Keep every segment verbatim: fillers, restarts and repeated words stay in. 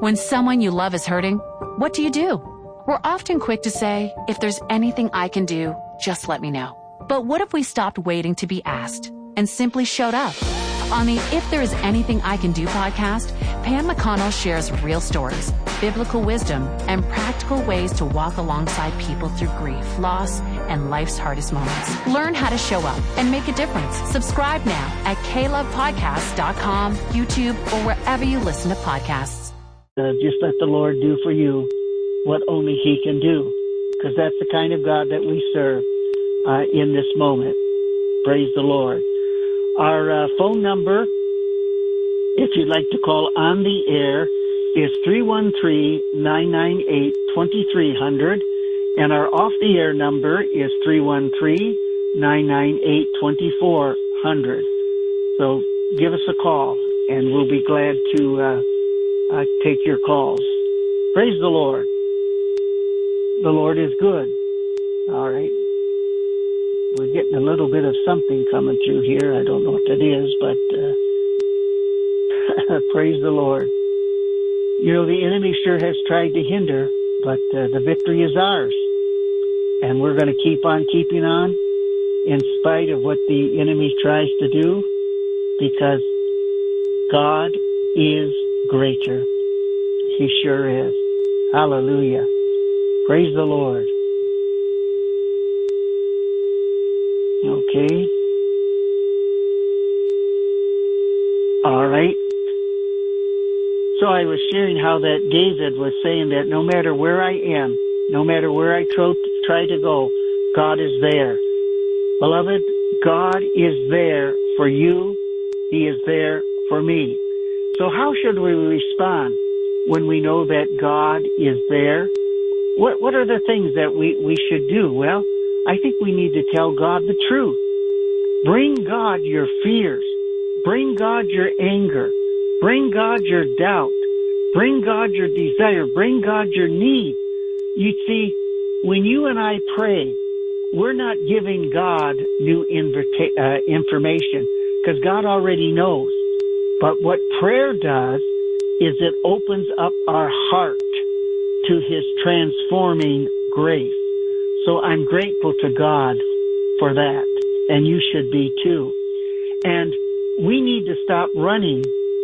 When someone you love is hurting, what do you do? We're often quick to say, if there's anything I can do, just let me know. But what if we stopped waiting to be asked and simply showed up? On the If There Is Anything I Can Do podcast, Pam McConnell shares real stories, biblical wisdom, and practical ways to walk alongside people through grief, loss, and life's hardest moments. Learn how to show up and make a difference. Subscribe now at k love podcast dot com, YouTube, or wherever you listen to podcasts. Uh, just let the Lord do for you what only He can do, because that's the kind of God that we serve uh, in this moment. Praise the Lord. Our uh, phone number, if you'd like to call on the air, is three one three, nine nine eight, two three zero zero, and our off-the-air number is three one three, nine nine eight, two four zero zero. So give us a call, and we'll be glad to uh, uh, take your calls. Praise the Lord. The Lord is good. All right. We're getting a little bit of something coming through here. I don't know what that is, but uh, praise the Lord. You know, the enemy sure has tried to hinder, but uh, the victory is ours. And we're going to keep on keeping on in spite of what the enemy tries to do, because God is greater. He sure is. Hallelujah. Praise the Lord. Okay. All right. So I was sharing how that David was saying that no matter where I am, no matter where I tro- try to go, God is there. Beloved, God is there for you. He is there for me. So how should we respond when we know that God is there? What What are the things that we, we should do? Well, I think we need to tell God the truth. Bring God your fears. Bring God your anger. Bring God your doubt. Bring God your desire. Bring God your need. You see, when you and I pray, we're not giving God new invita- uh, information, because God already knows. But what prayer does is it opens up our heart to His transforming grace. So I'm grateful to God for that, and you should be too. And we need to stop running.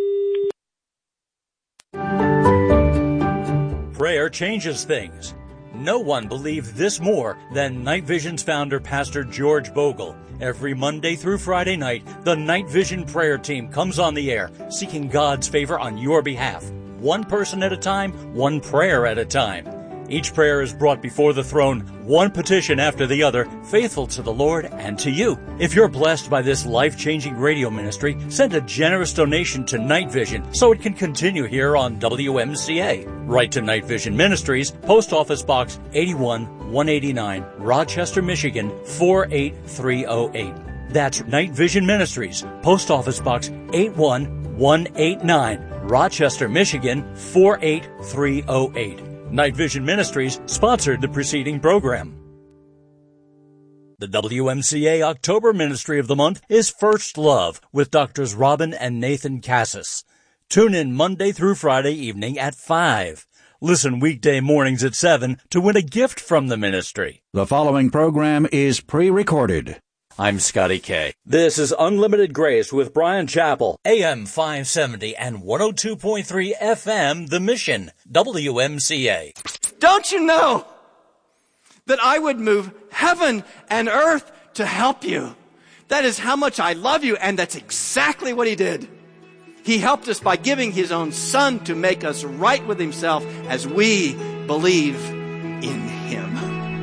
Prayer changes things. No one believed this more than Night Vision's founder, Pastor George Bogle. Every Monday through Friday night, the Night Vision prayer team comes on the air, seeking God's favor on your behalf. One person at a time, one prayer at a time. Each prayer is brought before the throne, one petition after the other, faithful to the Lord and to you. If you're blessed by this life-changing radio ministry, send a generous donation to Night Vision so it can continue here on W M C A. Write to Night Vision Ministries, Post Office Box eighty-one one eighty-nine, Rochester, Michigan four eight three oh eight. That's Night Vision Ministries, Post Office Box eighty-one one eighty-nine, Rochester, Michigan four eight three oh eight. Night Vision Ministries sponsored the preceding program. The W M C A October Ministry of the Month is First Love with Doctors Robin and Nathan Cassis. Tune in Monday through Friday evening at five. Listen weekday mornings at seven to win a gift from the ministry. The following program is pre-recorded. I'm Scotty K. This is Unlimited Grace with Brian Chappell, A M five seventy and one oh two point three F M, The Mission, W M C A. Don't you know that I would move heaven and earth to help you? That is how much I love you, and that's exactly what He did. He helped us by giving His own Son to make us right with Himself as we believe in Him.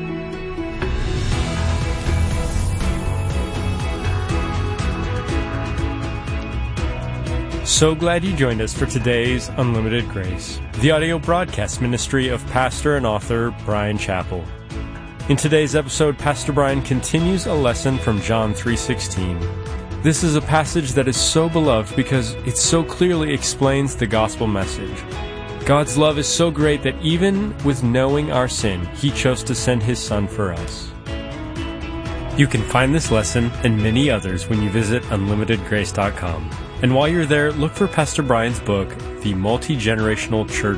So glad you joined us for today's Unlimited Grace, the audio broadcast ministry of pastor and author Brian Chappell. In today's episode, Pastor Brian continues a lesson from John three sixteen. This is a passage that is so beloved because it so clearly explains the gospel message. God's love is so great that even with knowing our sin, He chose to send His Son for us. You can find this lesson and many others when you visit unlimited grace dot com. And while you're there, look for Pastor Brian's book, The Multi-Generational Church